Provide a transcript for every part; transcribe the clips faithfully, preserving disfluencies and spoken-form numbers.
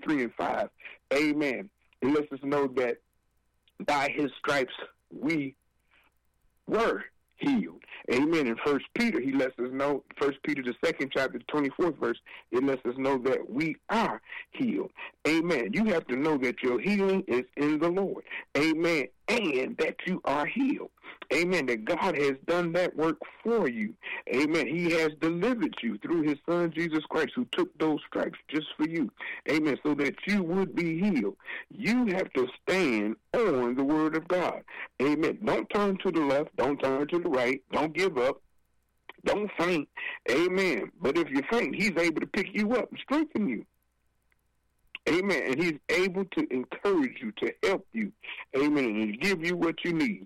three and five, amen, it lets us know that by his stripes we were healed. Amen. In First Peter, he lets us know, First Peter, the second chapter, twenty-fourth verse, it lets us know that we are healed. Amen. You have to know that your healing is in the Lord. Amen. And that you are healed. Amen. That God has done that work for you. Amen. He has delivered you through his son, Jesus Christ, who took those stripes just for you. Amen. So that you would be healed. You have to stand on the word of God. Amen. Don't turn to the left. Don't turn to the right. Don't give up. Don't faint. Amen. But if you faint, he's able to pick you up and strengthen you. Amen. And he's able to encourage you, to help you. Amen. And to give you what you need.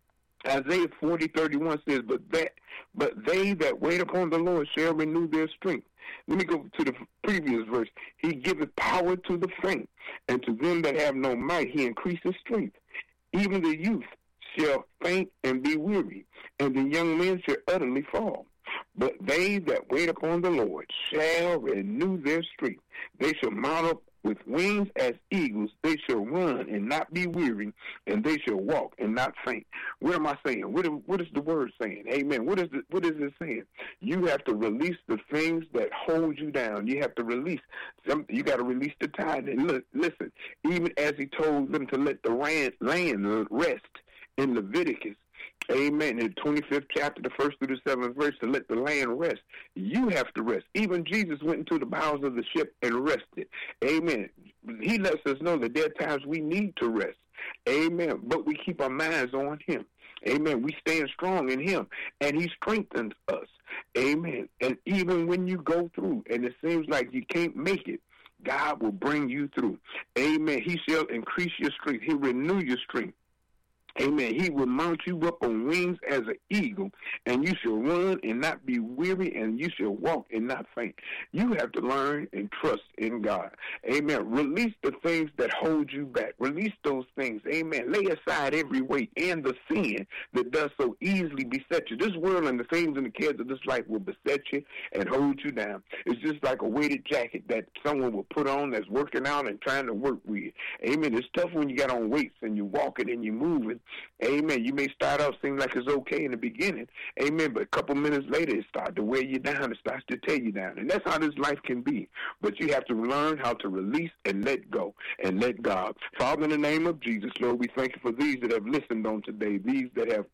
Isaiah forty thirty-one says, but that, but they that wait upon the Lord shall renew their strength. Let me go to the previous verse. He giveth power to the faint, and to them that have no might he increases strength. Even the youth shall faint and be weary, and the young men shall utterly fall. But they that wait upon the Lord shall renew their strength. They shall mount up with wings as eagles. They shall run and not be weary, and they shall walk and not faint. What am I saying? What, what is the word saying? Amen. What is the, what is it saying? You have to release the things that hold you down. You have to release some. You got to release the tide. And look, listen, even as he told them to let the land, land rest in Leviticus, amen, in the twenty-fifth chapter, the first through the seventh verse, to let the land rest. You have to rest. Even Jesus went into the bowels of the ship and rested. Amen. He lets us know that there are times we need to rest. Amen. But we keep our minds on him. Amen. We stand strong in him, and he strengthens us. Amen. And even when you go through, and it seems like you can't make it, God will bring you through. Amen. He shall increase your strength. He'll renew your strength. Amen. He will mount you up on wings as an eagle, and you shall run and not be weary, and you shall walk and not faint. You have to learn and trust in God. Amen. Release the things that hold you back. Release those things. Amen. Lay aside every weight and the sin that does so easily beset you. This world and the things and the cares of this life will beset you and hold you down. It's just like a weighted jacket that someone will put on that's working out and trying to work with. Amen. It's tough when you got on weights and you're walking and you're moving. Amen. You may start out seem like it's okay in the beginning. Amen. But a couple minutes later, it starts to wear you down. It starts to tear you down. And that's how this life can be. But you have to learn how to release and let go and let God. Father, in the name of Jesus, Lord, we thank you for these that have listened on today, these that have,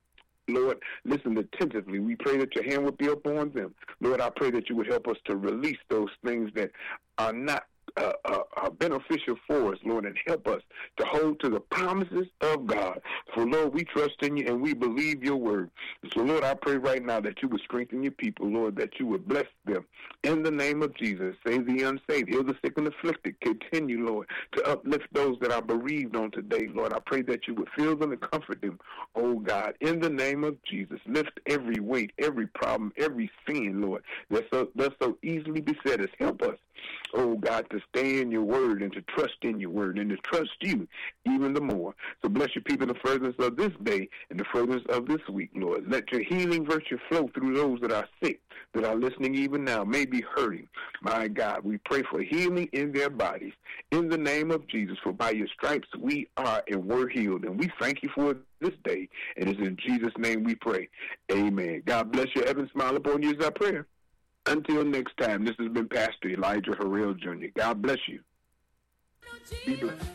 Lord, listen attentively. We pray that your hand would be upon them. Lord, I pray that you would help us to release those things that are not Uh, uh, uh, beneficial for us, Lord, and help us to hold to the promises of God. For, Lord, we trust in you and we believe your word. So, Lord, I pray right now that you would strengthen your people, Lord, that you would bless them in the name of Jesus. Save the unsaved, heal the sick and afflicted. Continue, Lord, to uplift those that are bereaved on today, Lord. I pray that you would fill them and comfort them, oh God, in the name of Jesus. Lift every weight, every problem, every sin, Lord, that so, that so easily beset us. Help us, oh God, to stay in your word and to trust in your word and to trust you even the more. So bless your people in the furtherance of this day and the furtherance of this week, Lord. Let your healing virtue flow through those that are sick, that are listening even now, may be hurting. My God, we pray for healing in their bodies in the name of Jesus. For by your stripes we are and were healed. And we thank you for this day. And it's in Jesus' name we pray. Amen. God bless you. Heaven smile upon you is our prayer. Until next time, this has been Pastor Elijah Harrell Junior God bless you. Be blessed.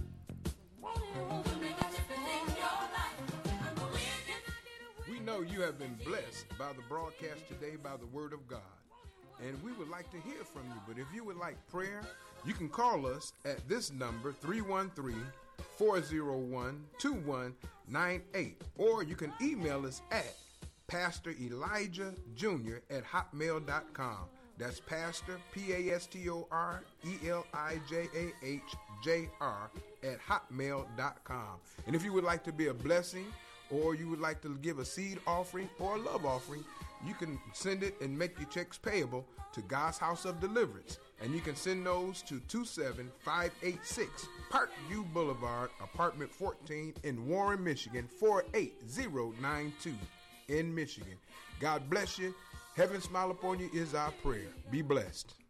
We know you have been blessed by the broadcast today by the Word of God. And we would like to hear from you. But if you would like prayer, you can call us at this number, three one three, four oh one, two one nine eight. Or you can email us at Pastor Elijah Junior at hotmail dot com. That's Pastor, P A S T O R E L I J A H J R at hotmail dot com. And if you would like to be a blessing, or you would like to give a seed offering or a love offering, you can send it and make your checks payable to God's House of Deliverance. And you can send those to two seven five eight six Parkview Boulevard, apartment fourteen in Warren, Michigan, four eight zero nine two. In Michigan. God bless you. Heaven smile upon you is our prayer. Be blessed.